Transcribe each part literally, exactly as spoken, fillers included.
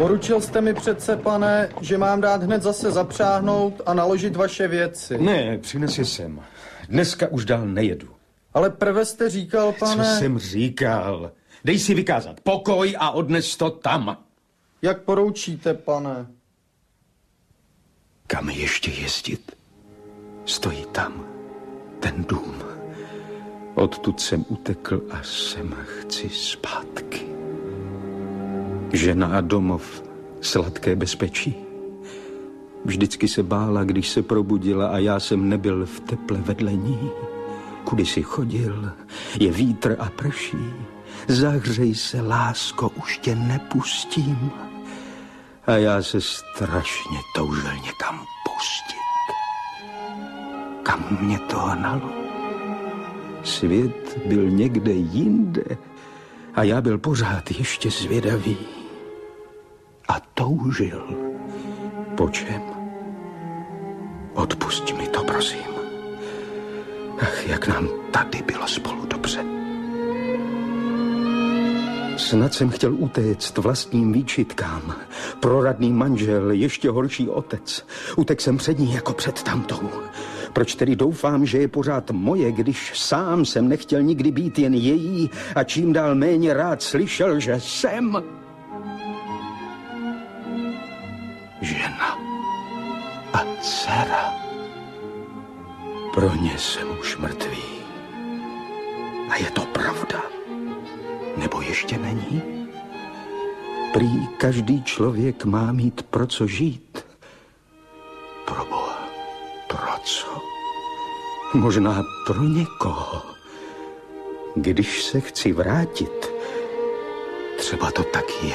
Poručil jste mi přece, pane, že mám dát hned zase zapřáhnout a naložit vaše věci. Ne, přinesi sem. Dneska už dál nejedu. Ale prve jste říkal, pane... Co jsem říkal? Dej si vykázat pokoj a odnes to tam. Jak poroučíte, pane? Kam ještě jezdit? Stojí tam ten dům. Odtud jsem utekl a sem chci zpátky. Žena a domov, sladké bezpečí. Vždycky se bála, když se probudila a já jsem nebyl v teple vedle ní. Kudy si chodil, je vítr a prší. Zahřej se, lásko, už tě nepustím. A já se strašně toužil někam pustit. Kam mě to hnalo? Svět byl někde jinde a já byl pořád ještě zvědavý. A toužil. Po čem? Odpusť mi to, prosím. Ach, jak nám tady bylo spolu dobře. Snad jsem chtěl utéct vlastním výčitkám. Proradný manžel, ještě horší otec. Utek jsem před ní jako před tamtou. Proč tedy doufám, že je pořád moje, když sám jsem nechtěl nikdy být jen její a čím dál méně rád slyšel, že jsem žena a dcera. Pro ně jsem už mrtvý. A je to pravda? Nebo ještě není? Prý každý člověk má mít pro co žít. Pro Boha, pro co? Možná pro někoho. Když se chci vrátit, třeba to tak je.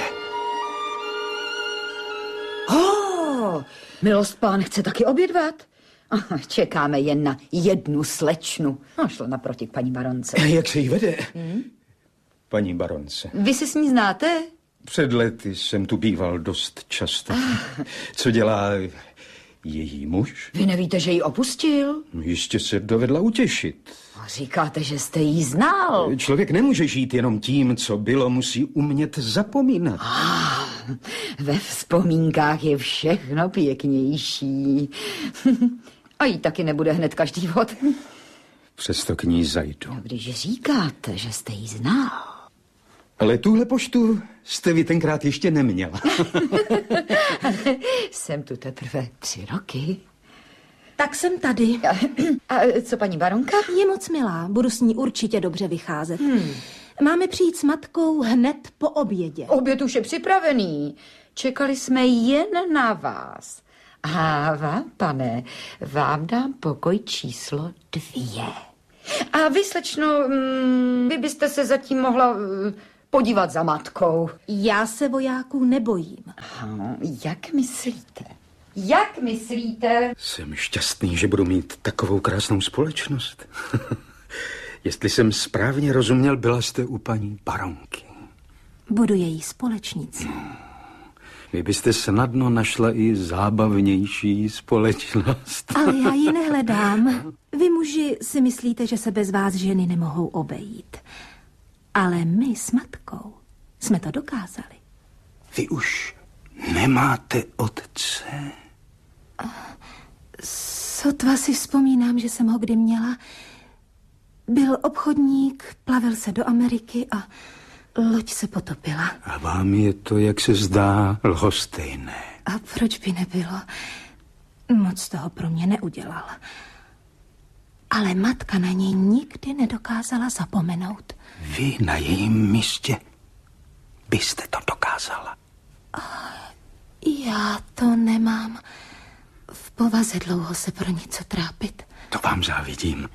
Oh, milost pán chce taky obědvat. Čekáme jen na jednu slečnu. No, šlo naproti k paní baronce. Jak se jí vede? Hmm? Paní baronce. Vy se s ní znáte? Před lety jsem tu býval dost často. Co dělá její muž? Vy nevíte, že ji opustil? Jistě se dovedla utěšit. Říkáte, že jste jí znal. Člověk nemůže žít jenom tím, co bylo, musí umět zapomínat. Ah, ve vzpomínkách je všechno pěknější. A jí taky nebude hned každý vod. Přesto k ní zajdu. No, když říkáte, že jste jí znal. Ale tuhle poštu jste vy tenkrát ještě neměla. Jsem tu teprve tři roky. Tak jsem tady. A, a co paní baronka? Je moc milá, budu s ní určitě dobře vycházet. Hmm. Máme přijít s matkou hned po obědě. Oběd už je připravený. Čekali jsme jen na vás. A vám, pane, vám dám pokoj číslo dvě. A vy, slečno, vy byste se zatím mohla podívat za matkou. Já se vojáků nebojím. Aha, jak myslíte? Jak myslíte? Jsem šťastný, že budu mít takovou krásnou společnost. Jestli jsem správně rozuměl, byla jste u paní baronky. Budu její společnicí. No, vy byste snadno našla i zábavnější společnost. Ale já ji nehledám. Vy muži si myslíte, že se bez vás ženy nemohou obejít. Ale my s matkou jsme to dokázali. Vy už nemáte otce? Sotva si vzpomínám, že jsem ho kdy měla. Byl obchodník, plavil se do Ameriky a loď se potopila. A vám je to, jak se zdá, lhostejné. A proč by nebylo? Moc toho pro mě neudělal. Ale matka na něj nikdy nedokázala zapomenout. Vy na jejím místě byste to dokázala. Já to nemám v povaze dlouho se pro něco trápit. To vám závidím.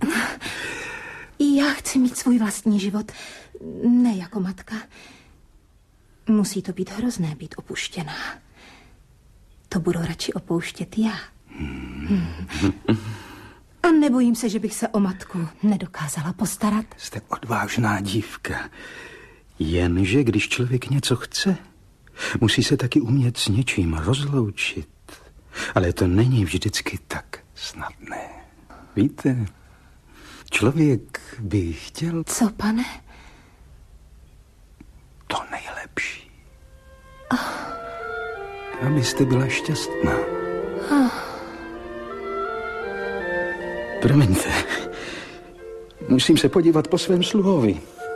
Já chci mít svůj vlastní život, ne jako matka. Musí to být hrozné být opuštěná. To budu radši opouštět já. Hmm. A nebojím se, že bych se o matku nedokázala postarat. Jste odvážná dívka. Jenže když člověk něco chce, musí se taky umět s něčím rozloučit. Ale to není vždycky tak snadné. Víte, člověk by chtěl... Co, pane? To nejlepší. Oh. Abyste byla šťastná. Promiňte, musím se podívat po svém sluhovi.